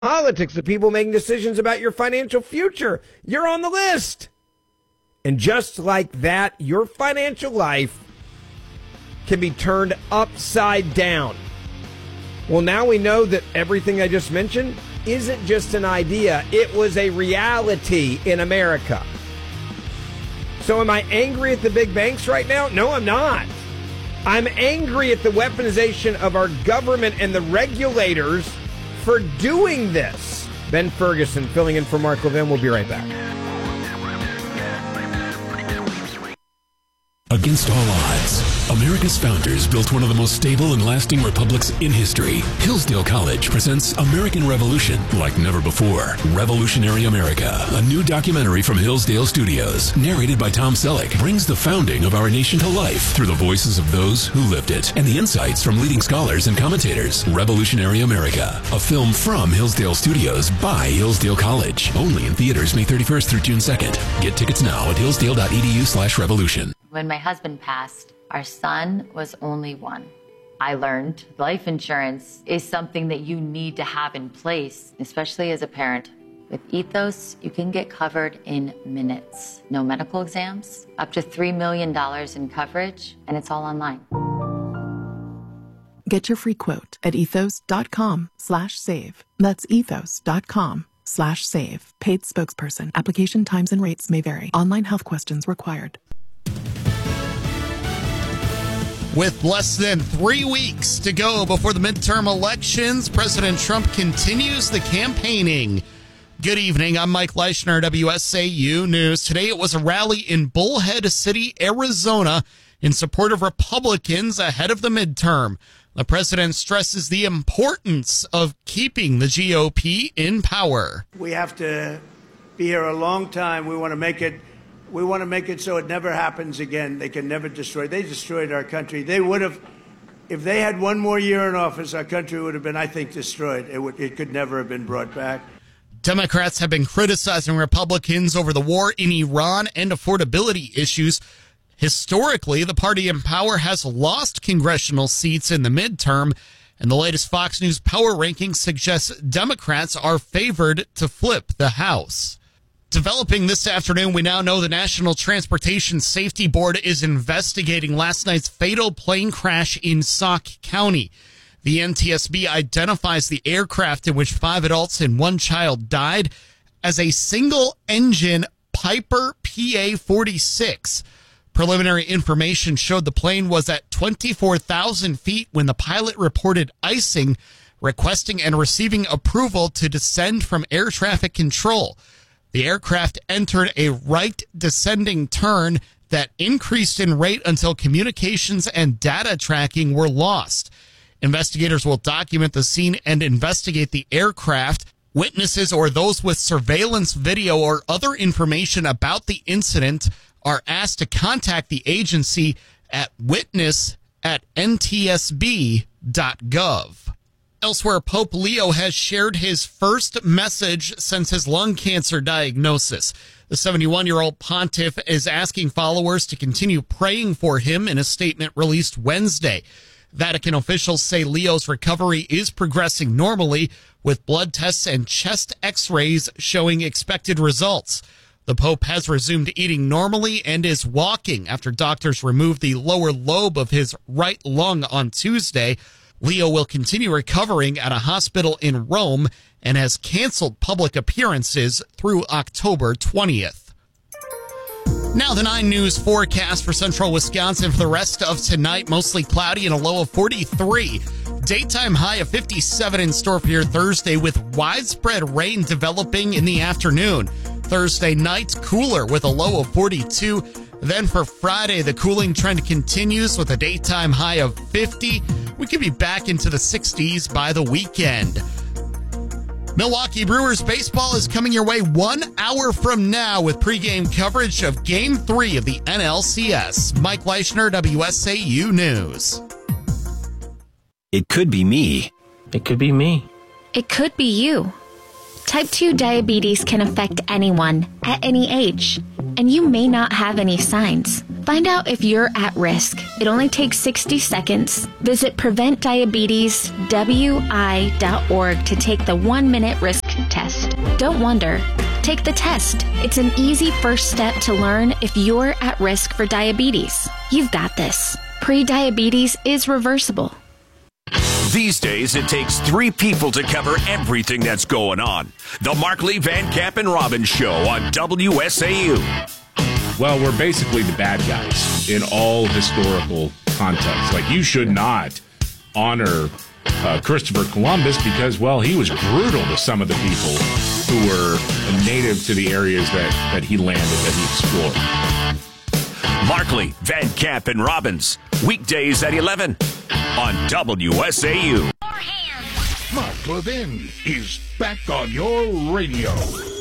politics, the people making decisions about your financial future. You're on the list. And just like that, your financial life can be turned upside down. Well, now we know that everything I just mentioned isn't just an idea. It was a reality in America. So am I angry at the big banks right now? No, I'm not. I'm angry at the weaponization of our government and the regulators for doing this. Ben Ferguson filling in for Mark Levin. We'll be right back. Against all odds, America's founders built one of the most stable and lasting republics in history. Hillsdale College presents American Revolution like never before. Revolutionary America, a new documentary from Hillsdale Studios, narrated by Tom Selleck, brings the founding of our nation to life through the voices of those who lived it and the insights from leading scholars and commentators. Revolutionary America, a film from Hillsdale Studios by Hillsdale College. Only in theaters May 31st through June 2nd. Get tickets now at hillsdale.edu/revolution. When my husband passed, our son was only one. I learned life insurance is something that you need to have in place, especially as a parent. With Ethos, you can get covered in minutes. No medical exams, up to $3 million in coverage, and it's all online. Get your free quote at ethos.com/save. That's ethos.com/save. Paid spokesperson. Application times and rates may vary. Online health questions required. With less than 3 weeks to go before the midterm elections, President Trump continues the campaigning. Good evening. I'm Mike Leischner, WSAU News. Today it was a rally in Bullhead City, Arizona, in support of Republicans ahead of the midterm. The president stresses the importance of keeping the GOP in power. We have to be here a long time. We want to make it so it never happens again. They can never destroy. They destroyed our country. They would have, if they had one more year in office, our country would have been, I think, destroyed. It could never have been brought back. Democrats have been criticizing Republicans over the war in Iran and affordability issues. Historically, the party in power has lost congressional seats in the midterm, and the latest Fox News power ranking suggests Democrats are favored to flip the House. Developing this afternoon, we now know the National Transportation Safety Board is investigating last night's fatal plane crash in Sauk County. The NTSB identifies the aircraft in which 5 adults and 1 child died as a single-engine Piper PA-46. Preliminary information showed the plane was at 24,000 feet when the pilot reported icing, requesting and receiving approval to descend from air traffic control. The aircraft entered a right descending turn that increased in rate until communications and data tracking were lost. Investigators will document the scene and investigate the aircraft. Witnesses or those with surveillance video or other information about the incident are asked to contact the agency at witness@ntsb.gov. Elsewhere, Pope Leo has shared his first message since his lung cancer diagnosis. The 71-year-old pontiff is asking followers to continue praying for him in a statement released Wednesday. Vatican officials say Leo's recovery is progressing normally, with blood tests and chest x-rays showing expected results. The Pope has resumed eating normally and is walking after doctors removed the lower lobe of his right lung on Tuesday. Leo will continue recovering at a hospital in Rome and has canceled public appearances through October 20th. Now the 9 News forecast for central Wisconsin for the rest of tonight. Mostly cloudy and a low of 43. Daytime high of 57 in store for your Thursday, with widespread rain developing in the afternoon. Thursday night, cooler with a low of 42. Then for Friday, the cooling trend continues with a daytime high of 50. We could be back into the 60s by the weekend. Milwaukee Brewers baseball is coming your way 1 hour from now with pregame coverage of Game 3 of the NLCS. Mike Leischner, WSAU News. It could be me. It could be me. It could be you. Type 2 diabetes can affect anyone at any age, and you may not have any signs. Find out if you're at risk. It only takes 60 seconds. Visit PreventDiabetesWI.org to take the 1-minute risk test. Don't wonder. Take the test. It's an easy first step to learn if you're at risk for diabetes. You've got this. Pre-diabetes is reversible. These days, it takes 3 people to cover everything that's going on. The Markley, Van Camp, and Robbins Show on WSAU. Well, we're basically the bad guys in all historical contexts. Like, you should not honor Christopher Columbus because, well, he was brutal to some of the people who were native to the areas that he landed, that he explored. Markley, Van Camp, and Robbins. Weekdays at 11 on WSAU. Mark Levin is back on your radio.